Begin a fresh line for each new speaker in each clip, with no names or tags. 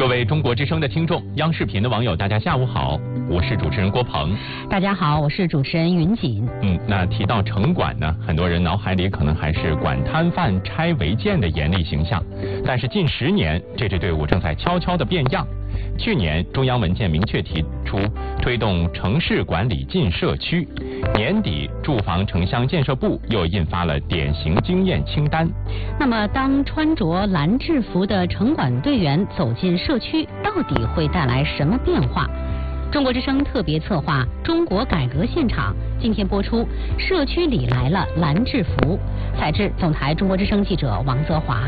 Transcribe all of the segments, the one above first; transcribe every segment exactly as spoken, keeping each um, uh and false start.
各位中国之声的听众，央视频的网友，大家下午好，我是主持人郭鹏。
大家好，我是主持人云锦。
嗯，那提到城管呢，很多人脑海里可能还是管摊贩、拆违建的严厉形象，但是近十年，这支队伍正在悄悄的变样。去年，中央文件明确提出推动城市管理进社区，年底住房城乡建设部又印发了典型经验清单。
那么，当穿着蓝制服的城管队员走进社区，到底会带来什么变化？中国之声特别策划《中国改革现场》今天播出，社区里来了蓝制服。采制总台中国之声记者王泽华。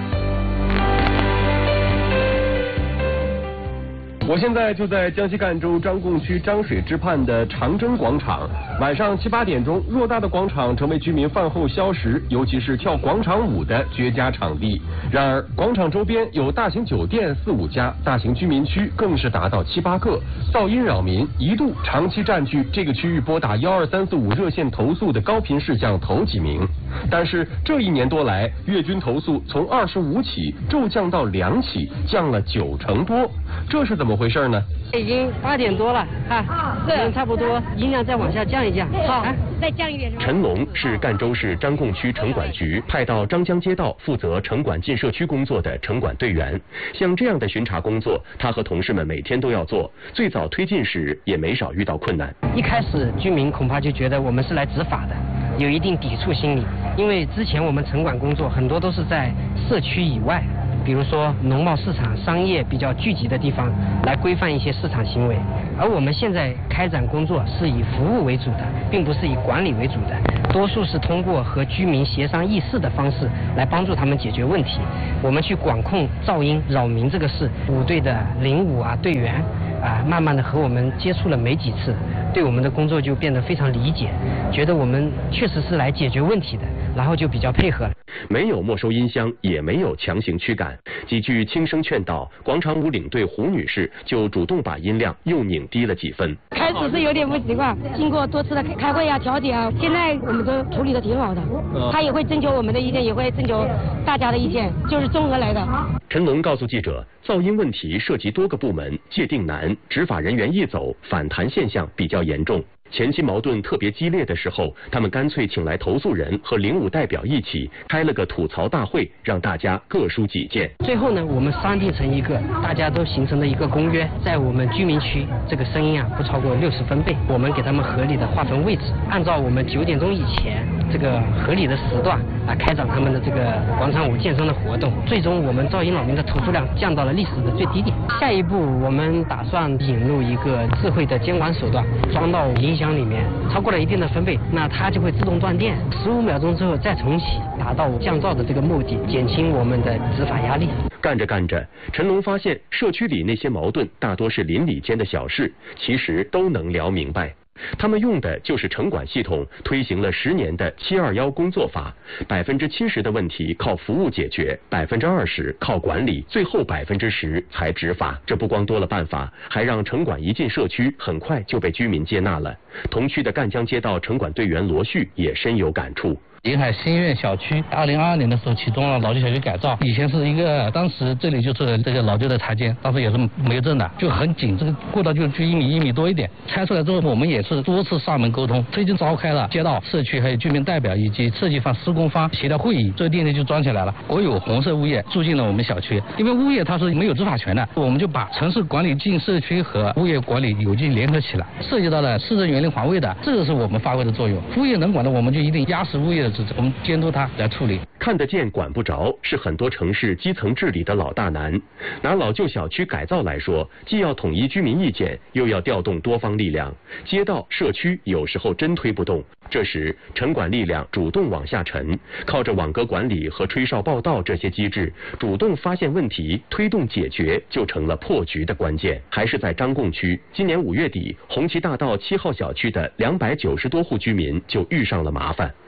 我现在就在江西赣州张贡区张水之畔的长征广场。晚上七八点钟，偌大的广场成为居民饭后消食，尤其是跳广场舞的绝佳场地。然而，广场周边有大型酒店四五家，大型居民区更是达到七八个，噪音扰民，一度长期占据这个区域拨打幺二三四五热线投诉的高频事项头几名。但是这一年多来，月均投诉从二十五起骤降到两起，降了九成多，这是怎么回事呢？
已经八点多了啊，可能差不多，音量再往下降一降。好，啊、
再降一点。陈龙是赣州市张贡区城管局派到张江街道负责城管进社区工作的城管队员。像这样的巡查工作，他和同事们每天都要做。最早推进时也没少遇到困难。
一开始居民恐怕就觉得我们是来执法的，有一定抵触心理，因为之前我们城管工作很多都是在社区以外。比如说农贸市场、商业比较聚集的地方，来规范一些市场行为。而我们现在开展工作是以服务为主的，并不是以管理为主的，多数是通过和居民协商议事的方式来帮助他们解决问题。我们去管控噪音扰民这个事，舞队的领舞啊队员啊，慢慢的和我们接触了没几次，对我们的工作就变得非常理解，觉得我们确实是来解决问题的，然后就比较配合了。
没有没收音箱，也没有强行驱赶，几句轻声劝导，广场舞领队胡女士就主动把音量又拧低了几分。
开始是有点不习惯，经过多次的开会啊、调解啊，现在我们都处理的挺好的。他也会征求我们的意见，也会征求大家的意见，就是综合来的。
陈龙告诉记者，噪音问题涉及多个部门，界定难，执法人员一走，反弹现象比较严重。前期矛盾特别激烈的时候，他们干脆请来投诉人和领舞代表一起开了个吐槽大会，让大家各抒己见。
最后呢，我们商定成一个大家都形成的一个公约，在我们居民区这个声音啊不超过六十分贝，我们给他们合理的划分位置，按照我们九点钟以前这个合理的时段啊开展他们的这个广场舞健身的活动。最终我们噪音扰民的投诉量降到了历史的最低点。下一步我们打算引入一个智慧的监管手段，装到音箱里面，超过了一定的分贝，那它就会自动断电，十五秒钟之后再重启，达到降噪的这个目的，减轻我们的执法压力。
干着干着，陈龙发现社区里那些矛盾大多是邻里间的小事，其实都能聊明白。他们用的就是城管系统推行了十年的七二幺工作法，百分之七十的问题靠服务解决，百分之二十靠管理，最后百分之十才执法。这不光多了办法，还让城管一进社区，很快就被居民接纳了。同区的赣江街道城管队员罗旭也深有感触。
临海新苑小区二零二二年的时候启动了老旧小区改造，以前是一个，当时这里就是这个老旧的茶间，当时也是没有证的，就很紧，这个过道就就一米一米多一点。拆出来之后，我们也是多次上门沟通，最近召开了街道、社区还有居民代表以及设计方、施工方协调会议，这个电梯就装起来了。国有红色物业住进了我们小区，因为物业它是没有执法权的，我们就把城市管理进社区和物业管理有机联合起来，涉及到了市政园林环卫的，这个是我们发挥的作用。物业能管的，我们就一定压实物业的职责，我们监督它来处理。
看得见管不着是很多城市基层治理的老大难。拿老旧小区改造来说，既要统一居民意见，又要调动多方力量，街道、社区有时候真推不动。这时，城管力量主动往下沉，靠着网格管理和吹哨报道这些机制，主动发现问题，推动解决，就成了破局的关键。还是在张贡区，今年五月底，红旗大道七号小区的两百九十多户居民就遇上了麻烦，楼下排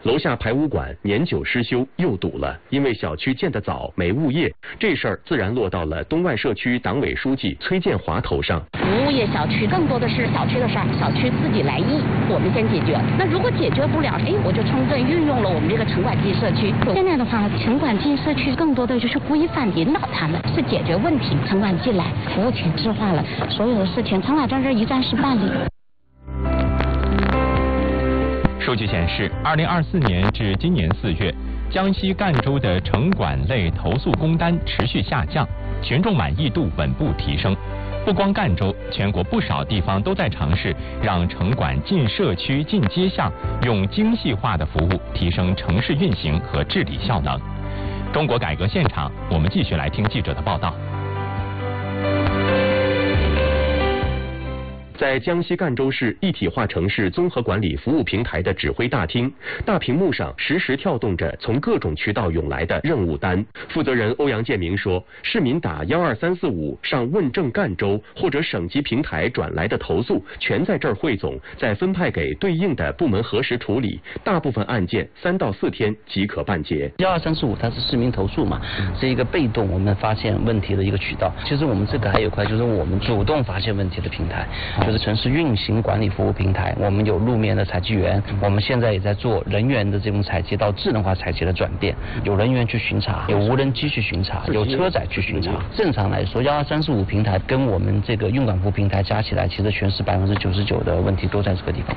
排污管年久失修又堵了，因为小区建得早没物业，这事儿自然落到了东万社区党委书记崔建华头上。
无物业小区更多的是小区的事儿，小区自己来议，我们先解决。那如果解决不了，哎，我就充分运用了我们这个城管进社区。现在的话，城管进社区更多的就是规范引导他们，是解决问题。城管进来，服务全质化了，所有的事情城管在这一站式办理。
数据显示，二零二四年至今年四月，江西赣州的城管类投诉工单持续下降，群众满意度稳步提升。不光赣州，全国不少地方都在尝试让城管进社区、进街巷，用精细化的服务提升城市运行和治理效能。中国改革现场，我们继续来听记者的报道。
在江西赣州市一体化城市综合管理服务平台的指挥大厅，大屏幕上实时跳动着从各种渠道涌来的任务单。负责人欧阳建明说，市民打幺二三四五上问政赣州或者省级平台转来的投诉，全在这儿汇总，再分派给对应的部门核实处理。大部分案件三到四天即可办结。
幺二三四五它是市民投诉嘛，是一个被动我们发现问题的一个渠道。其实我们这个还有一块就是我们主动发现问题的平台。就是城市运行管理服务平台，我们有路面的采集员，我们现在也在做人员的这种采集到智能化采集的转变，有人员去巡查，有无人机去巡查，有车载去巡查。正常来说，幺二三四五平台跟我们这个运管服务平台加起来，其实全市百分之九十九的问题都在这个地方。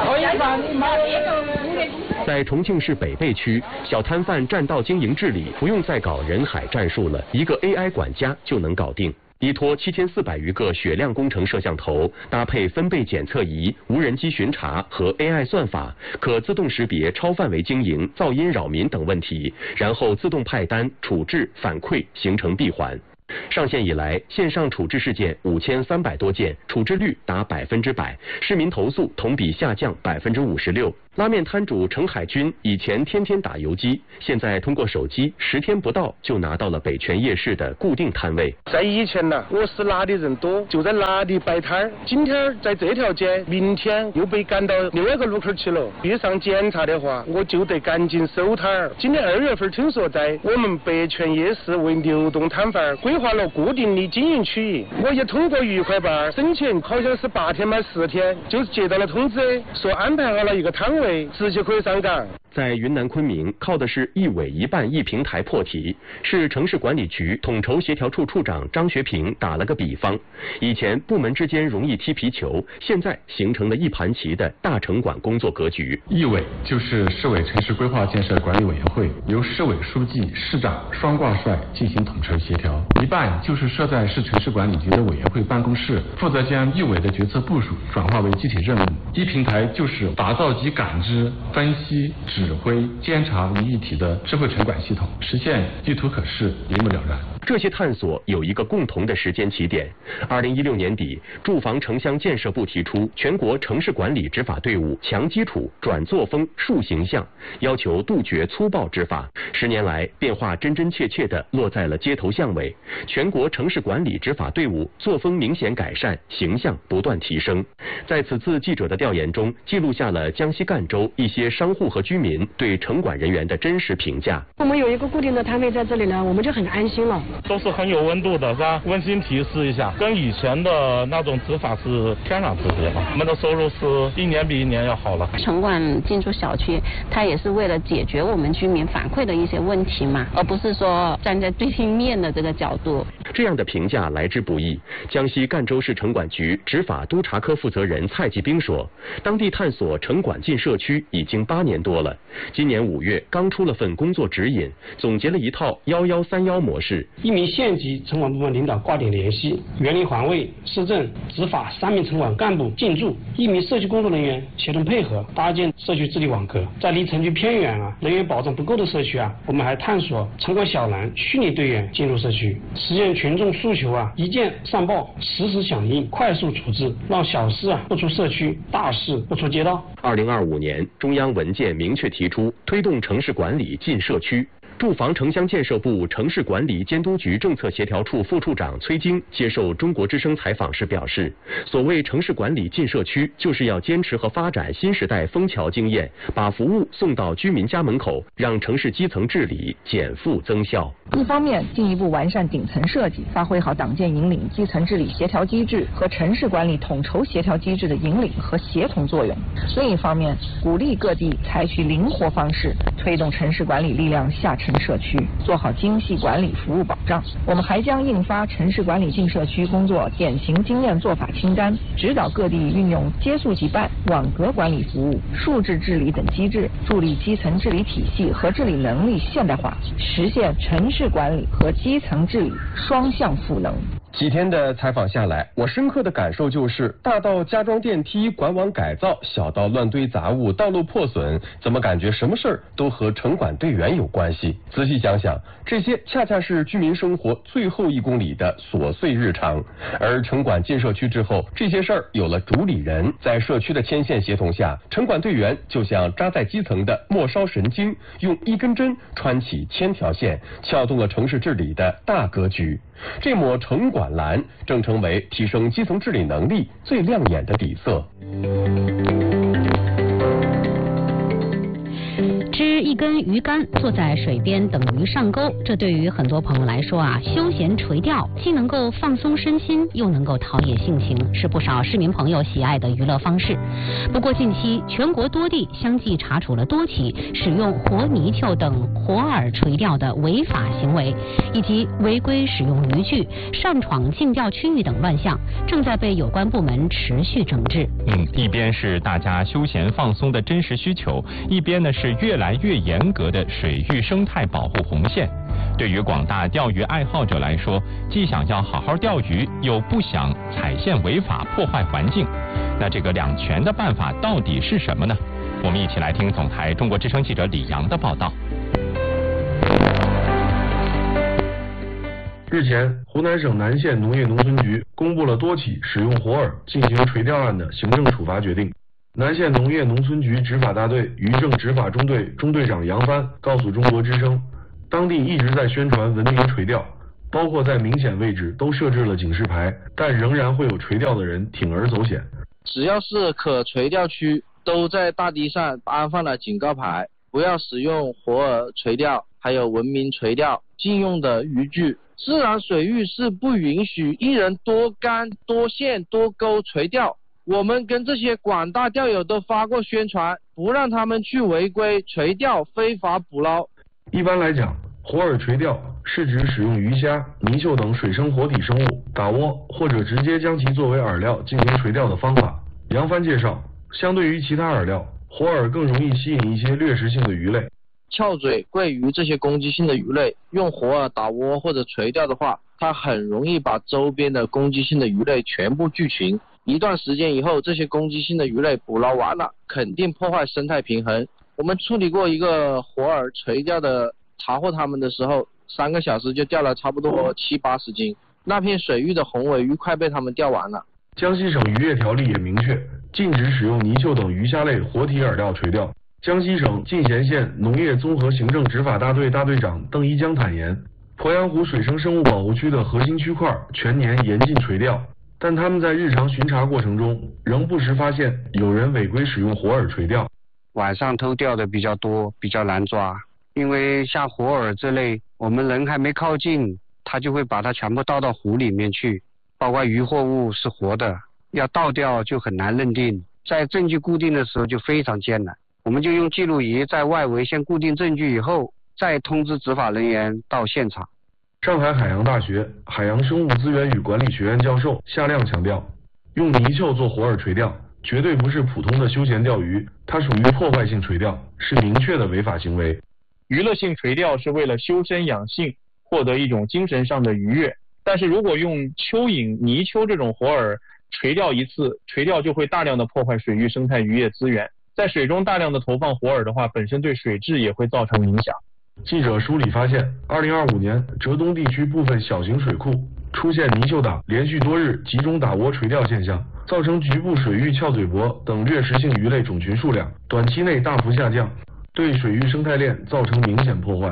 在重庆市北碚区，小摊贩占道经营治理不用再搞人海战术了，一个 A I 管家就能搞定。依托七千四百余个血量工程摄像头，搭配分贝检测仪、无人机巡查和 A I 算法，可自动识别超范围经营、噪音扰民等问题，然后自动派单、处置、反馈，形成闭环。上线以来，线上处置事件五千三百多件，处置率达百分之百，市民投诉同比下降百分之五十六。拉面摊主程海军以前天天打游击，现在通过手机十天不到就拿到了北泉夜市的固定摊位。
在以前呢，我是哪里人多就在哪里摆摊儿，今天在这条街，明天又被赶到另外一个路口去了。遇上检查的话，我就得赶紧收摊儿。今年二月份听说在我们北泉夜市为流动摊贩规划了固定的经营区域，我也通过愉快办申请，好像是八天满十天就接到了通知，说安排好了一个摊位。直接可以上岗。
在云南昆明，靠的是一委一办一平台破题。市城市管理局统筹协调处处长张学平打了个比方：以前部门之间容易踢皮球，现在形成了一盘棋的大城管工作格局。
一委就是市委城市规划建设管理委员会，由市委书记、市长双挂帅进行统筹协调。一办就是设在市城市管理局的委员会办公室，负责将一委的决策部署转化为具体任务。一平台就是打造集感知、分析、指挥、监察于一体的智慧城管系统，实现一图可视、一目了然。
这些探索有一个共同的时间起点。二零一六年底，住房城乡建设部提出全国城市管理执法队伍强基础、转作风、树形象，要求杜绝粗暴执法。十年来，变化真真切切地落在了街头巷尾。全国城市管理执法队伍作风明显改善，形象不断提升。在此次记者的调研中，记录下了江西赣州一些商户和居民对城管人员的真实评价。
我们有一个固定的摊位在这里呢，我们就很安心了。
都是很有温度的，是吧？温馨提示一下，跟以前的那种执法是天壤之别了。我们的收入是一年比一年要好了。
城管进驻小区，它也是为了解决我们居民反馈的一些问题嘛，而不是说站在对立面的这个角度。
这样的评价来之不易。江西赣州市城管局执法督察科负责人蔡继兵说，当地探索城管进社区已经八年多了，今年五月刚出了份工作指引，总结了一套幺幺三幺模式。
一名县级城管部门领导挂点联系，园林环卫、市政、执法三名城管干部进驻，一名社区工作人员协同配合搭建社区治理网格。在离城区偏远啊、人员保障不够的社区啊，我们还探索城管小蓝虚拟队员进入社区，实现群众诉求啊一键上报、实时响应、快速处置，让小事啊不出社区，大事不出街道。
二零二五年，中央文件明确提出推动城市管理进社区。 住房城乡建设部城市管理监督局政策协调处副处长崔晶接受中国之声采访时表示，所谓城市管理进社区，就是要坚持和发展新时代枫桥经验，把服务送到居民家门口，让城市基层治理减负增效。
一方面，进一步完善顶层设计，发挥好党建引领、基层治理协调机制和城市管理统筹协调机制的引领和协同作用；另一方面，鼓励各地采取灵活方式，推动城市管理力量下沉社区，做好精细管理服务保障。我们还将印发城市管理进社区工作典型经验做法清单，指导各地运用接速即办、网格管理服务、数字治理等机制，助力基层治理体系和治理能力现代化，实现城市管理和基层治理双向赋能。
几天的采访下来，我深刻的感受就是，大到加装电梯、管网改造，小到乱堆杂物、道路破损，怎么感觉什么事儿都和城管队员有关系？仔细想想，这些恰恰是居民生活最后一公里的琐碎日常。而城管进社区之后，这些事儿有了主理人，在社区的牵线协同下，城管队员就像扎在基层的末梢神经，用一根针穿起千条线，撬动了城市治理的大格局。这抹城管蓝正成为提升基层治理能力最亮眼的底色。
织一根鱼竿，坐在水边等鱼上钩，这对于很多朋友来说啊，休闲垂钓既能够放松身心，又能够陶冶性情，是不少市民朋友喜爱的娱乐方式。不过近期全国多地相继查处了多起使用活泥鳅等活饵垂钓的违法行为，以及违规使用渔具、擅闯禁钓区域等乱象，正在被有关部门持续整治。
嗯，一边是大家休闲放松的真实需求，一边呢是越来越严格的水域生态保护红线。对于广大钓鱼爱好者来说，既想要好好钓鱼，又不想踩线违法破坏环境，那这个两全的办法到底是什么呢？我们一起来听总台中国之声记者李阳的报道。
日前，湖南省南县农业农村局公布了多起使用活饵进行垂钓案的行政处罚决定。南县农业农村局执法大队渔政执法中队中队长杨帆告诉中国之声，当地一直在宣传文明垂钓，包括在明显位置都设置了警示牌，但仍然会有垂钓的人铤而走险。
只要是可垂钓区，都在大堤上安放了警告牌，不要使用活饵垂钓，还有文明垂钓禁用的渔具。自然水域是不允许一人多竿、多线、多钩垂钓。我们跟这些广大钓友都发过宣传，不让他们去违规垂钓、非法捕捞。
一般来讲，活饵垂钓是指使用鱼虾、泥鳅等水生活体生物打窝，或者直接将其作为饵料进行垂钓的方法。杨帆介绍，相对于其他饵料，活饵更容易吸引一些掠食性的鱼类。
翘嘴、桂鱼这些攻击性的鱼类，用活饵打窝或者垂钓的话，它很容易把周边的攻击性的鱼类全部聚群。一段时间以后，这些攻击性的鱼类捕捞完了，肯定破坏生态平衡。我们处理过一个活饵垂钓的，查获他们的时候，三个小时就钓了差不多七八十斤，那片水域的红尾鱼快被他们钓完了。
江西省渔业条例也明确，禁止使用泥鳅等鱼虾类活体饵料垂钓。江西省进贤县农业综合行政执法大队大队长邓一江坦言，鄱阳湖水生生物保护区的核心区块全年严禁垂钓，但他们在日常巡查过程中，仍不时发现有人违规使用活饵垂钓。
晚上偷钓的比较多，比较难抓，因为像活饵这类，我们人还没靠近，他就会把它全部倒到湖里面去，包括渔获物是活的，要倒钓就很难认定，在证据固定的时候就非常艰难。我们就用记录仪在外围先固定证据以后，再通知执法人员到现场。
上海海洋大学海洋生物资源与管理学院教授夏亮强调，用泥鳅做活饵垂钓绝对不是普通的休闲钓鱼，它属于破坏性垂钓，是明确的违法行为。
娱乐性垂钓是为了修身养性，获得一种精神上的愉悦，但是如果用蚯蚓、泥鳅这种活饵垂钓一次，垂钓就会大量的破坏水域生态渔业资源，在水中大量的投放活饵的话，本身对水质也会造成影响。
记者梳理发现，二零二五年浙东地区部分小型水库出现泥鳅党连续多日集中打窝垂钓现象，造成局部水域翘嘴貘等掠食性鱼类种群数量短期内大幅下降，对水域生态链造成明显破坏。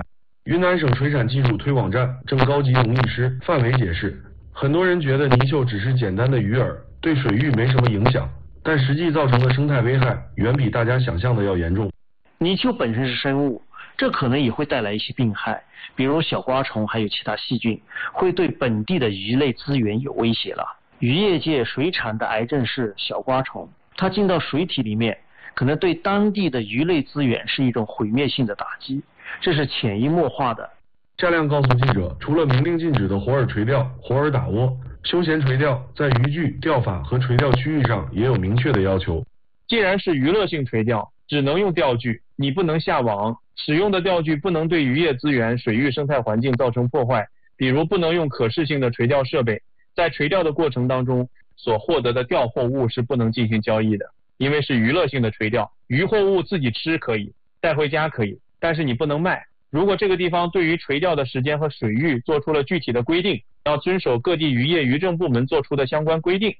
云南省水产技术推广站正高级农艺师范伟解释，很多人觉得泥鳅只是简单的鱼饵，对水域没什么影响，但实际造成的生态危害远比大家想象的要严重。
泥鳅本身是生物，这可能也会带来一些病害，比如小瓜虫还有其他细菌，会对本地的鱼类资源有威胁了。渔业界水产的癌症是小瓜虫，它进到水体里面，可能对当地的鱼类资源是一种毁灭性的打击，这是潜移默化的。
夏亮告诉记者，除了明令禁止的活饵垂钓、活饵打窝，休闲垂钓在渔具、钓法和垂钓区域上也有明确的要求。
既然是娱乐性垂钓，只能用钓具，你不能下网，使用的钓具不能对渔业资源、水域生态环境造成破坏，比如不能用可视性的垂钓设备。在垂钓的过程当中，所获得的钓获物是不能进行交易的，因为是娱乐性的垂钓，渔获物自己吃可以，带回家可以，但是你不能卖。如果这个地方对于垂钓的时间和水域做出了具体的规定，要遵守各地渔业渔政部门做出的相关规定。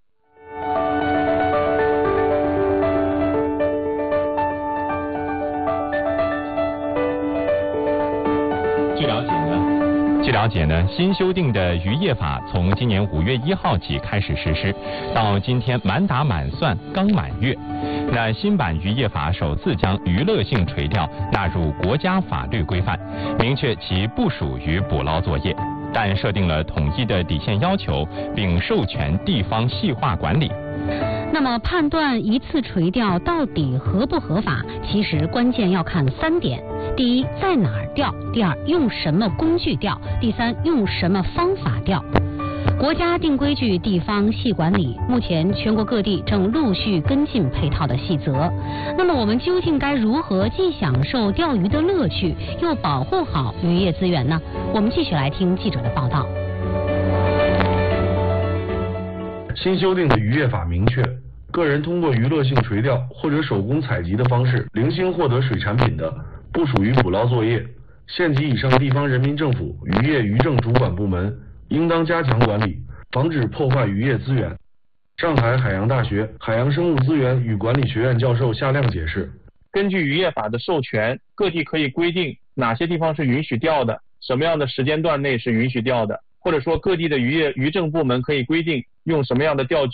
据了解呢，据了解呢，新修订的渔业法从今年五月一号起开始实施，到今天满打满算刚满月。那新版渔业法首次将娱乐性垂钓纳入国家法律规范，明确其不属于捕捞作业，但设定了统一的底线要求，并授权地方细化管理。
那么判断一次垂钓到底合不合法，其实关键要看三点：第一，在哪儿钓；第二，用什么工具钓；第三，用什么方法钓。国家定规矩，地方细管理。目前全国各地正陆续跟进配套的细则。那么我们究竟该如何既享受钓鱼的乐趣，又保护好渔业资源呢？我们继续来听记者的报道。
新修订的渔业法明确，个人通过娱乐性垂钓或者手工采集的方式零星获得水产品的，不属于捕捞作业。县级以上地方人民政府渔业渔政主管部门应当加强管理，防止破坏渔业资源。上海海洋大学海洋生物资源与管理学院教授夏亮解释，
根据渔业法的授权，各地可以规定哪些地方是允许钓的，什么样的时间段内是允许钓的，或者说各地的渔业渔政部门可以规定用什么样的钓具